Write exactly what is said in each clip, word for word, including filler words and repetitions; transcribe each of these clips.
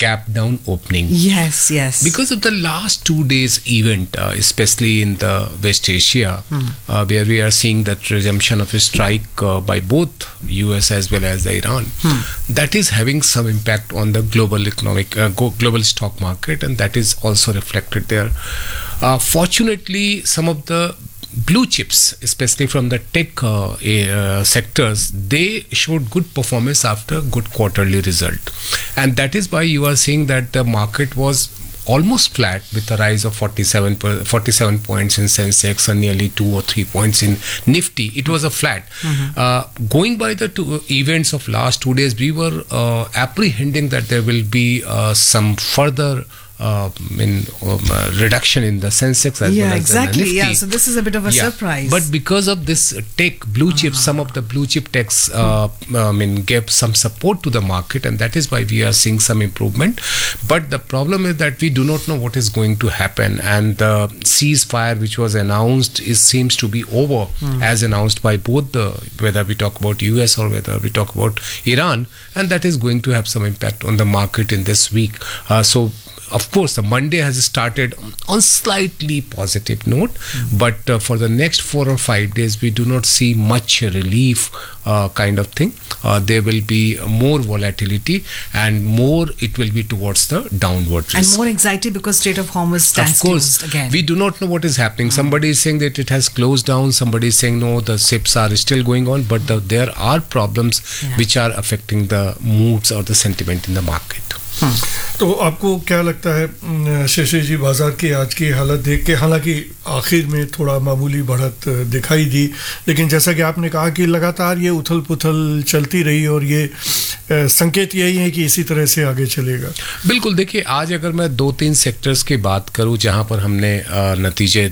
gap down opening. Yes, yes. Because of the last two days event, uh, especially in the West Asia, hmm. uh, where we are seeing that resumption of a strike uh, by both U S as well as the Iran, hmm. that is having some impact on the global economic, uh, global stock market, and that is also reflected there. Uh, fortunately, some of the blue chips, especially from the tech uh, uh, sectors, they showed good performance after good quarterly result, and that is why you are seeing that the market was almost flat with a rise of forty-seven, forty-seven points in Sensex and nearly two or three points in Nifty. It was a flat. Mm-hmm. Uh, going by the two events of last two days, we were uh, apprehending that there will be uh, some further Uh, in um, uh, reduction in the Sensex as yeah, well as exactly. the Nifty. Yeah, so this is a bit of a yeah. surprise. But because of this tech, blue chips, uh-huh. some of the blue chip techs, uh, I mean, gave some support to the market, and that is why we are seeing some improvement. But the problem is that we do not know what is going to happen, and the ceasefire which was announced is seems to be over, mm. as announced by both the, whether we talk about U S or whether we talk about Iran, and that is going to have some impact on the market in this week. Uh, so. Of course, the Monday has started on slightly positive note, mm-hmm. but uh, for the next four or five days, we do not see much relief uh, kind of thing. Uh, there will be more volatility, and more it will be towards the downward risk. And more anxiety because Strait of Hormuz stands of course, closed again. We do not know what is happening. Mm-hmm. Somebody is saying that it has closed down. Somebody is saying no, the ships are still going on, but the, there are problems yeah. which are affecting the moods or the sentiment in the market. Hmm. तो आपको क्या लगता है शशि जी, बाजार की आज की हालत देख के, हालांकि आखिर में थोड़ा मामूली बढ़त दिखाई दी, लेकिन जैसा कि आपने कहा कि लगातार ये उथल पुथल चलती रही और ये संकेत यही है कि इसी तरह से आगे चलेगा? बिल्कुल. देखिए, आज अगर मैं दो तीन सेक्टर्स की बात करूं जहां पर हमने नतीजे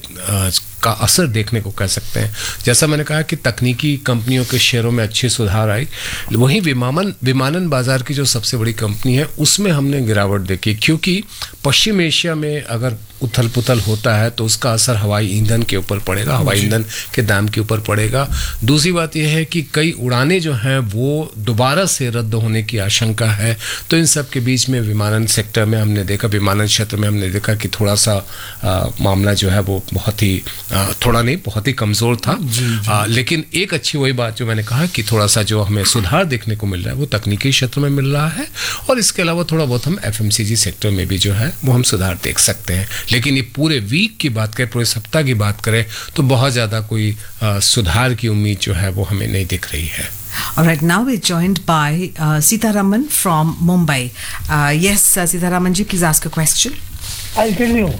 का असर देखने को कह सकते हैं, जैसा मैंने कहा कि तकनीकी कंपनियों के शेयरों में अच्छी सुधार आई, वहीं विमानन विमानन बाजार की जो सबसे बड़ी कंपनी है उसमें हमने गिरावट देखी, क्योंकि पश्चिम एशिया में अगर उथल पुथल होता है तो उसका असर हवाई ईंधन के ऊपर पड़ेगा, हवाई ईंधन के दाम के ऊपर पड़ेगा. दूसरी बात यह है कि कई उड़ानें जो हैं वो दोबारा से रद्द होने की आशंका है, तो इन सब के बीच में विमानन सेक्टर में हमने देखा, विमानन क्षेत्र में हमने देखा कि थोड़ा सा आ, मामला जो है वो बहुत ही आ, थोड़ा नहीं बहुत ही कमज़ोर था. जी, जी. आ, लेकिन एक अच्छी वही बात जो मैंने कहा कि थोड़ा सा जो हमें सुधार देखने को मिल रहा है वो तकनीकी क्षेत्र में मिल रहा है, और इसके अलावा थोड़ा बहुत हम एफएमसीजी सेक्टर में भी जो है वो हम सुधार देख सकते हैं. लेकिन ये पूरे वीक की बात करें, पूरे सप्ताह की बात करें, तो बहुत ज़्यादा कोई आ, सुधार की उम्मीद जो है वो हमें नहीं दिख रही है. All right, now we're joined by uh, Sitaraman from Mumbai. Uh, yes, uh, Sitaraman ji, please ask a question. I'll tell you,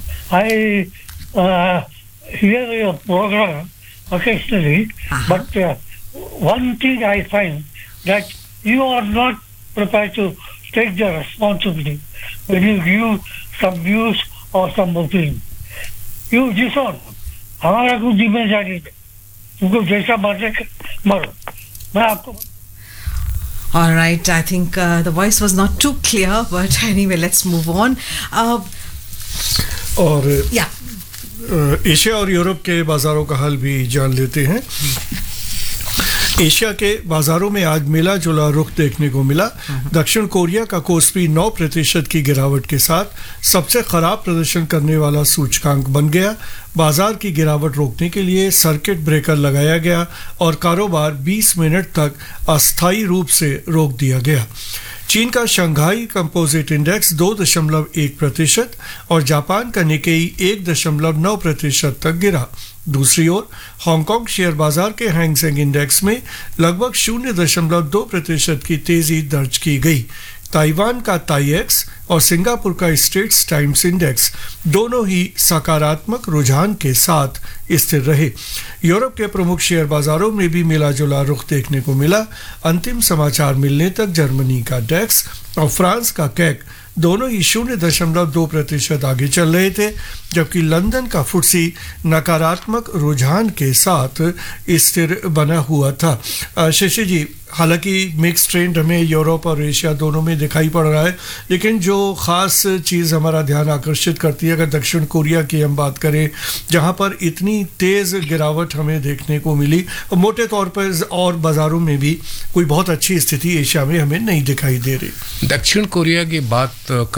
I uh, hear your program occasionally, uh-huh. but uh, one thing I find that you are not prepared to take the responsibility when you give some news or some opinion. You disown. हमारा कुछ जिम्मेदारी है, तुमको जैसा मर्जी मरो. मैं आपको. All right, I think uh, the voice was not too clear, but anyway, let's move on. Uh, और yeah. एशिया और यूरोप के बाजारों का हाल भी जान लेते हैं. एशिया के बाजारों में आज मिला जुला रुख देखने को मिला. दक्षिण कोरिया का कोस्पी नौ प्रतिशत की गिरावट के साथ सबसे खराब प्रदर्शन करने वाला सूचकांक बन गया. बाजार की गिरावट रोकने के लिए सर्किट ब्रेकर लगाया गया और कारोबार बीस मिनट तक अस्थायी रूप से रोक दिया गया. चीन का शंघाई कंपोजिट इंडेक्स दो दशमलव एक प्रतिशत और जापान का निकेई एक दशमलव नौ प्रतिशत तक गिरा. दूसरी ओर हांगकांग शेयर बाजार के हैंग सेंग इंडेक्स में लगभग शून्य दशमलव दो प्रतिशत की तेजी दर्ज की गई. ताइवान का ताईएक्स और सिंगापुर का स्ट्रेट्स टाइम्स इंडेक्स दोनों ही सकारात्मक रुझान के साथ स्थिर रहे. यूरोप के प्रमुख शेयर बाजारों में भी मिला जुला रुख देखने को मिला. अंतिम समाचार मिलने तक जर्मनी का डेक्स और फ्रांस का कैक दोनों ही शून्य दशमलव दो प्रतिशत आगे चल रहे थे, जबकि लंदन का फुट्सी नकारात्मक रुझान के साथ स्थिर बना हुआ था. शशि जी, हालांकि मिक्स ट्रेंड हमें यूरोप और एशिया दोनों में दिखाई पड़ रहा है, लेकिन जो ख़ास चीज़ हमारा ध्यान आकर्षित करती है, अगर दक्षिण कोरिया की हम बात करें जहां पर इतनी तेज़ गिरावट हमें देखने को मिली, और मोटे तौर पर और बाज़ारों में भी कोई बहुत अच्छी स्थिति एशिया में हमें नहीं दिखाई दे रही. दक्षिण कोरिया की बात